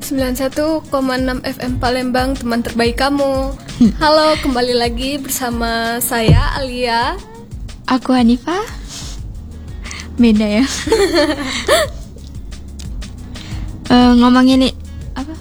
91,6 FM Palembang, teman terbaik kamu. Halo, kembali lagi bersama saya Alia. Aku Hanifah. Beda ya. Ngomongin apa?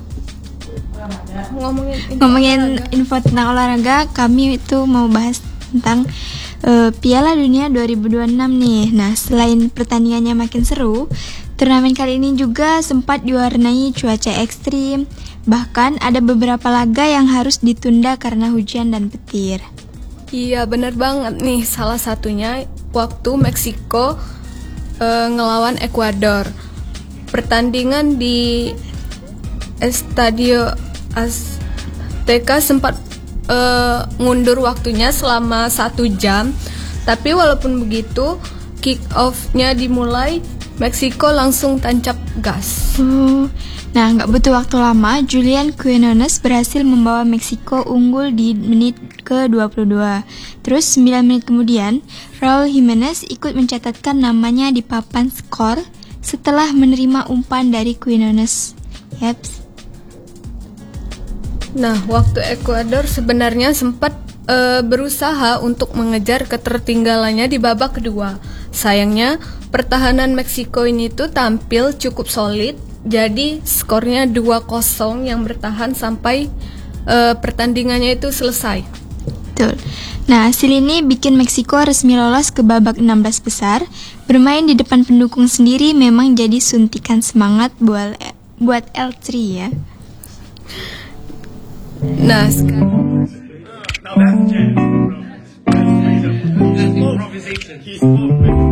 Ngomongin info tentang olahraga. Kami itu mau bahas tentang Piala Dunia 2026 nih. Nah, selain pertandingannya makin seru, turnamen kali ini juga sempat diwarnai cuaca ekstrim. Bahkan ada beberapa laga yang harus ditunda karena hujan dan petir. Iya, benar banget nih. Salah satunya waktu Meksiko ngelawan Ekuador. Pertandingan di Estadio Azteca sempat ngundur waktunya selama 1 jam. Tapi walaupun begitu, kick off-nya dimulai, Meksiko langsung tancap gas. Nah, nggak butuh waktu lama, Julian Quinones berhasil membawa Meksiko unggul di menit ke-22. Terus 9 menit kemudian, Raul Jimenez ikut mencatatkan namanya di papan skor setelah menerima umpan dari Quinones. Yaps. Nah, waktu Ekuador sebenarnya sempat berusaha untuk mengejar ketertinggalannya di babak kedua. Sayangnya, pertahanan Meksiko ini tuh tampil cukup solid, jadi skornya 2-0 yang bertahan sampai pertandingannya itu selesai. Betul. Nah, hasil ini bikin Meksiko resmi lolos ke babak 16 besar. Bermain di depan pendukung sendiri memang jadi suntikan semangat buat L3 ya. Nah, sekarang